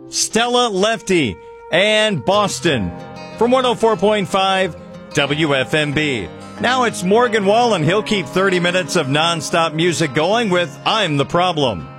Stella Lefty, and Boston from 104.5 WFMB. Now it's Morgan Wallen. He'll keep 30 minutes of nonstop music going with I'm the Problem.